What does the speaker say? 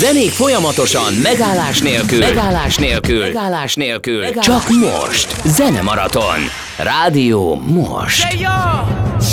Zenék folyamatosan, megállás nélkül. Csak most. Zenemaraton. Rádió Most.